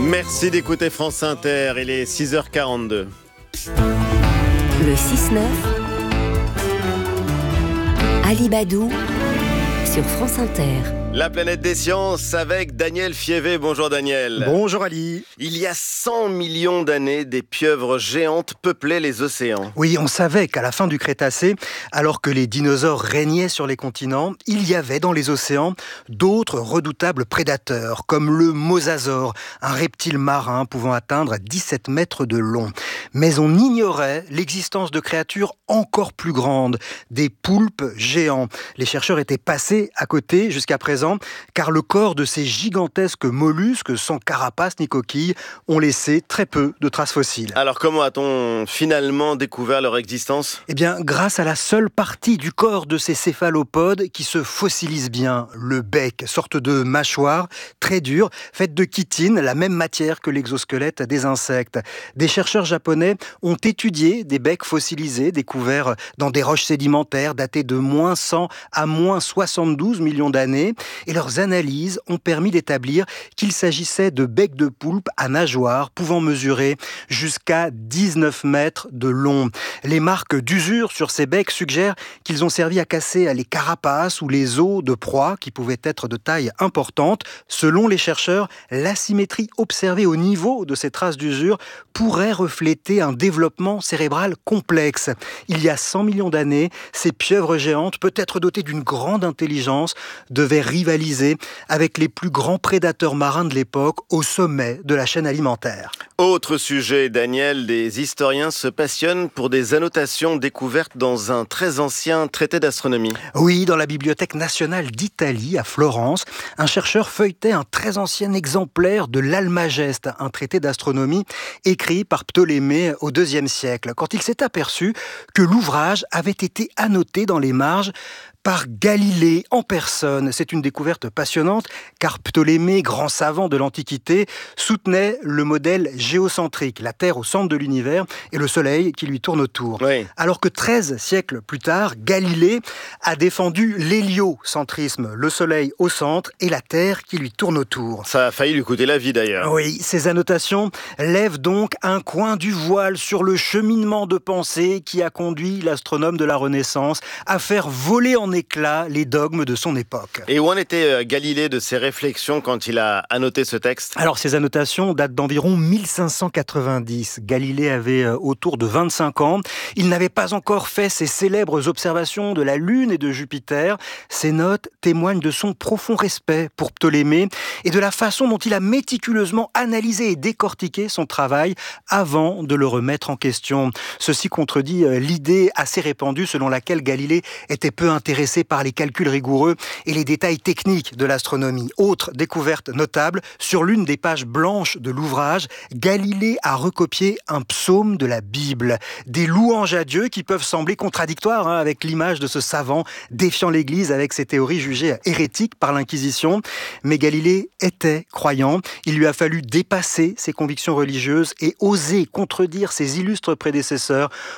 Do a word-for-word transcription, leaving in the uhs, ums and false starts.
Merci d'écouter France Inter, il est six heures quarante-deux. Le six neuf, Alibadou sur France Inter. La planète des sciences avec Daniel Fievé. Bonjour Daniel. Bonjour Ali. Il y a cent millions d'années, des pieuvres géantes peuplaient les océans. Oui, on savait qu'à la fin du Crétacé, alors que les dinosaures régnaient sur les continents, il y avait dans les océans d'autres redoutables prédateurs, comme le mosasaure, un reptile marin pouvant atteindre dix-sept mètres de long. Mais on ignorait l'existence de créatures encore plus grandes, des poulpes géants. Les chercheurs étaient passés à côté jusqu'à présent, car le corps de ces gigantesques mollusques sans carapace ni coquille ont laissé très peu de traces fossiles. Alors comment a-t-on finalement découvert leur existence ? Eh bien, grâce à la seule partie du corps de ces céphalopodes qui se fossilise bien, le bec, sorte de mâchoire très dure, faite de chitine, la même matière que l'exosquelette des insectes. Des chercheurs japonais ont étudié des becs fossilisés découverts dans des roches sédimentaires datées de moins cent à moins soixante-douze millions d'années. Et leurs analyses ont permis d'établir qu'il s'agissait de becs de poulpe à nageoires pouvant mesurer jusqu'à dix-neuf mètres de long. Les marques d'usure sur ces becs suggèrent qu'ils ont servi à casser les carapaces ou les os de proies qui pouvaient être de taille importante. Selon les chercheurs, l'asymétrie observée au niveau de ces traces d'usure pourrait refléter un développement cérébral complexe. Il y a cent millions d'années, ces pieuvres géantes, peut-être dotées d'une grande intelligence, devaient rivaliser avec les plus grands prédateurs marins de l'époque au sommet de la chaîne alimentaire. Autre sujet, Daniel, des historiens se passionnent pour des annotations découvertes dans un très ancien traité d'astronomie. Oui, dans la Bibliothèque nationale d'Italie, à Florence, un chercheur feuilletait un très ancien exemplaire de l'Almageste, un traité d'astronomie écrit par Ptolémée au deuxième siècle, quand il s'est aperçu que l'ouvrage avait été annoté dans les marges par Galilée en personne. C'est une découverte passionnante, car Ptolémée, grand savant de l'Antiquité, soutenait le modèle géocentrique, la Terre au centre de l'univers et le Soleil qui lui tourne autour. Oui. Alors que treize siècles plus tard, Galilée a défendu l'héliocentrisme, le Soleil au centre et la Terre qui lui tourne autour. Ça a failli lui coûter la vie d'ailleurs. Oui, ces annotations lèvent donc un coin du voile sur le cheminement de pensée qui a conduit l'astronome de la Renaissance à faire voler en éclat les dogmes de son époque. Et où en était Galilée de ses réflexions quand il a annoté ce texte ? Alors, ces annotations datent d'environ mille cinq cent quatre-vingt-dix. Galilée avait autour de vingt-cinq ans. Il n'avait pas encore fait ses célèbres observations de la Lune et de Jupiter. Ces notes témoignent de son profond respect pour Ptolémée et de la façon dont il a méticuleusement analysé et décortiqué son travail avant de le remettre en question. Ceci contredit l'idée assez répandue selon laquelle Galilée était peu intéressé par les calculs rigoureux et les détails techniques de l'astronomie. Autre découverte notable, sur l'une des pages blanches de l'ouvrage, Galilée a recopié un psaume de la Bible. Des louanges à Dieu qui peuvent sembler contradictoires hein, avec l'image de ce savant défiant l'Église avec ses théories jugées hérétiques par l'Inquisition. Mais Galilée était croyant. Il lui a fallu dépasser ses convictions religieuses et oser contredire ses illustres prédécesseurs